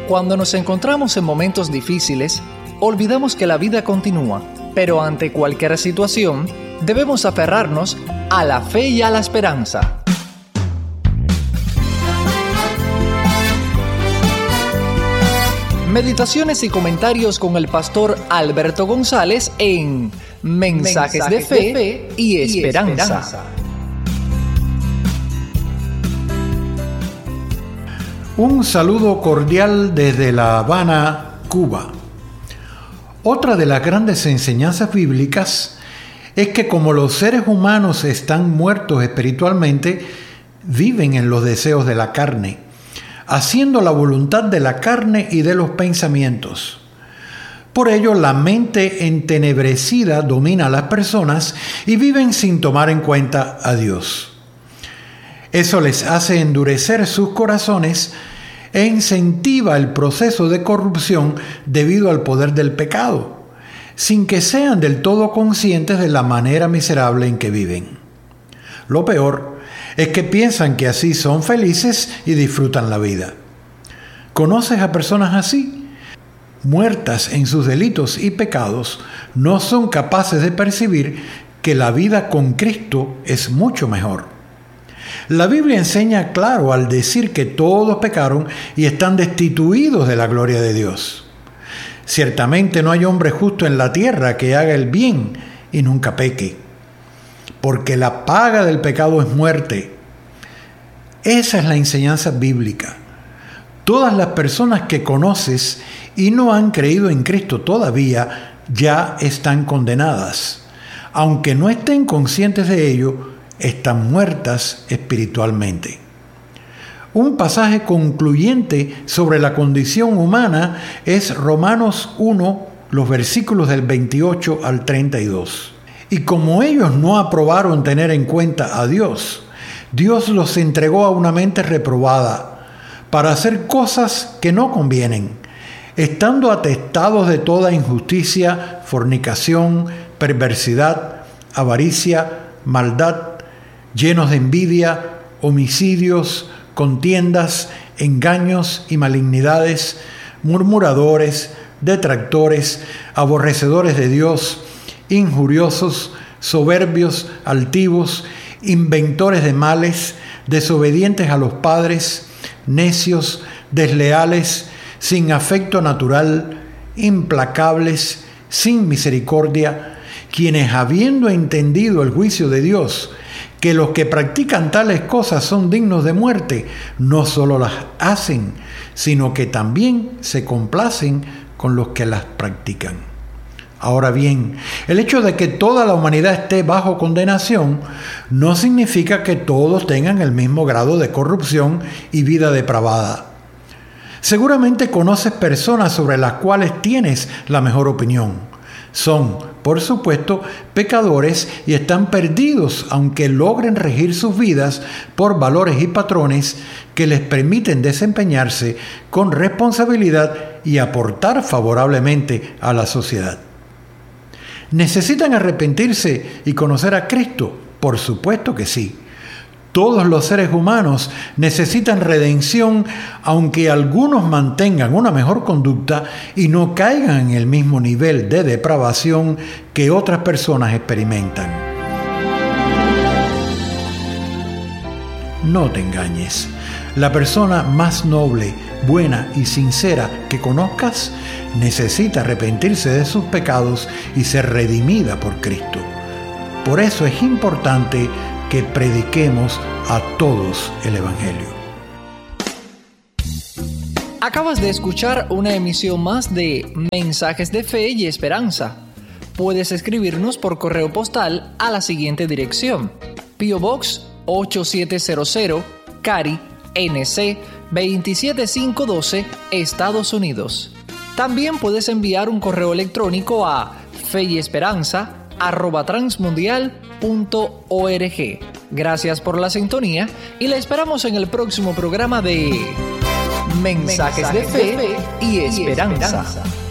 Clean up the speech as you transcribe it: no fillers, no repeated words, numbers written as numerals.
Cuando nos encontramos en momentos difíciles, olvidamos que la vida continúa, pero ante cualquier situación, debemos aferrarnos a la fe y a la esperanza. Meditaciones y comentarios con el pastor Alberto González en Mensajes de Fe y Esperanza. Un saludo cordial desde La Habana, Cuba. Otra de las grandes enseñanzas bíblicas es que como los seres humanos están muertos espiritualmente, viven en los deseos de la carne, haciendo la voluntad de la carne y de los pensamientos. Por ello, la mente entenebrecida domina a las personas y viven sin tomar en cuenta a Dios. Eso les hace endurecer sus corazones e incentiva el proceso de corrupción debido al poder del pecado, sin que sean del todo conscientes de la manera miserable en que viven. Lo peor es que piensan que así son felices y disfrutan la vida. ¿Conoces a personas así? Muertas en sus delitos y pecados, no son capaces de percibir que la vida con Cristo es mucho mejor. La Biblia enseña claro al decir que todos pecaron y están destituidos de la gloria de Dios. Ciertamente no hay hombre justo en la tierra que haga el bien y nunca peque, porque la paga del pecado es muerte. Esa es la enseñanza bíblica. Todas las personas que conoces y no han creído en Cristo todavía ya están condenadas. Aunque no estén conscientes de ello, están muertas espiritualmente. Un pasaje concluyente sobre la condición humana es Romanos 1, los versículos del 28 al 32. Y como ellos no aprobaron tener en cuenta a Dios, Dios los entregó a una mente reprobada para hacer cosas que no convienen, estando atestados de toda injusticia, fornicación, perversidad, avaricia, maldad, llenos de envidia, homicidios, contiendas, engaños y malignidades, murmuradores, detractores, aborrecedores de Dios, injuriosos, soberbios, altivos, inventores de males, desobedientes a los padres, necios, desleales, sin afecto natural, implacables, sin misericordia, quienes habiendo entendido el juicio de Dios, que los que practican tales cosas son dignos de muerte, no solo las hacen, sino que también se complacen con los que las practican. Ahora bien, el hecho de que toda la humanidad esté bajo condenación no significa que todos tengan el mismo grado de corrupción y vida depravada. Seguramente conoces personas sobre las cuales tienes la mejor opinión. Son, por supuesto, pecadores y están perdidos, aunque logren regir sus vidas por valores y patrones que les permiten desempeñarse con responsabilidad y aportar favorablemente a la sociedad. ¿Necesitan arrepentirse y conocer a Cristo? Por supuesto que sí. Todos los seres humanos necesitan redención, aunque algunos mantengan una mejor conducta y no caigan en el mismo nivel de depravación que otras personas experimentan. No te engañes. La persona más noble, buena y sincera que conozcas necesita arrepentirse de sus pecados y ser redimida por Cristo. Por eso es importante que prediquemos a todos el Evangelio. Acabas de escuchar una emisión más de Mensajes de Fe y Esperanza. Puedes escribirnos por correo postal a la siguiente dirección: P.O. Box 8700, Cary, NC 27512, Estados Unidos. También puedes enviar un correo electrónico a feyesperanza@transmundial.org. Gracias por la sintonía y la esperamos en el próximo programa de Mensajes de Fe y Esperanza.